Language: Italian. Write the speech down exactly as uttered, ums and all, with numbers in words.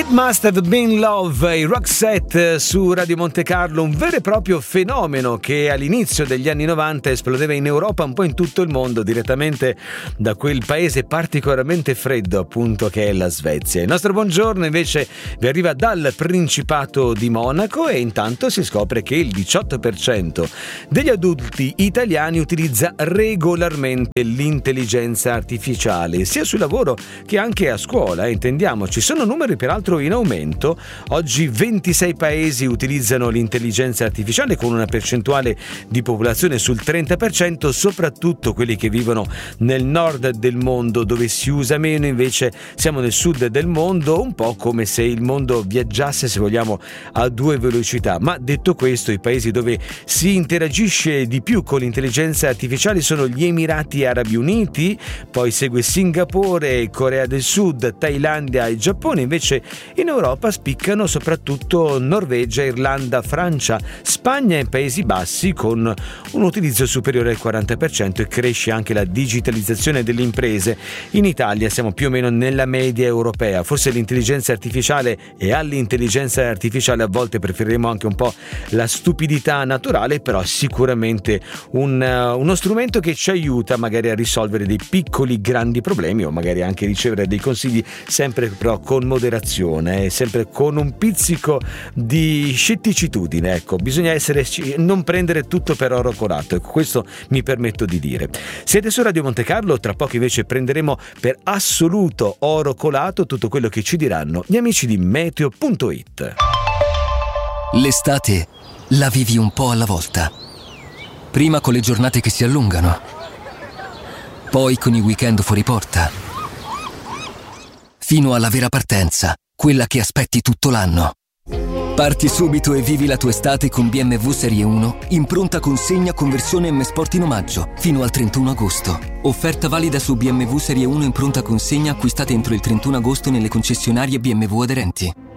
Must Have Been Love, i Roxette su Radio Monte Carlo, un vero e proprio fenomeno che all'inizio degli anni novanta esplodeva in Europa, un po' in tutto il mondo, direttamente da quel paese particolarmente freddo appunto che è la Svezia. Il nostro buongiorno invece vi arriva dal Principato di Monaco e intanto si scopre che il diciotto per cento degli adulti italiani utilizza regolarmente l'intelligenza artificiale, sia sul lavoro che anche a scuola, eh, intendiamoci. Sono numeri peraltro in aumento. Oggi ventisei paesi utilizzano l'intelligenza artificiale con una percentuale di popolazione sul trenta per cento, soprattutto quelli che vivono nel nord del mondo, dove si usa meno. Invece siamo nel sud del mondo, un po' come se il mondo viaggiasse, se vogliamo, a due velocità. Ma detto questo, i paesi dove si interagisce di più con l'intelligenza artificiale sono gli Emirati Arabi Uniti, poi segue Singapore, Corea del Sud, Thailandia e Giappone. Invece in Europa spiccano soprattutto Norvegia, Irlanda, Francia, Spagna e Paesi Bassi, con un utilizzo superiore al quaranta per cento, e cresce anche la digitalizzazione delle imprese. In Italia siamo più o meno nella media europea. Forse l'intelligenza artificiale, e all'intelligenza artificiale a volte preferiremo anche un po' la stupidità naturale, però sicuramente un, uh, uno strumento che ci aiuta magari a risolvere dei piccoli grandi problemi, o magari anche ricevere dei consigli, sempre però con moderazione, eh, sempre con un pizzico di scetticitudine. Ecco, bisogna essere, non prendere tutto per oro colato, ecco, questo mi permetto di dire. Siete su Radio Monte Carlo, tra poco invece prenderemo per assoluto oro colato tutto quello che ci diranno gli amici di meteo punto it. L'estate la vivi un po' alla volta. Prima con le giornate che si allungano, poi con i weekend fuori porta, fino alla vera partenza, quella che aspetti tutto l'anno. Parti subito e vivi la tua estate con B M W Serie uno in pronta consegna con versione M Sport in omaggio fino al trentuno agosto. Offerta valida su B M W Serie uno in pronta consegna acquistate entro il trentuno agosto nelle concessionarie B M W aderenti.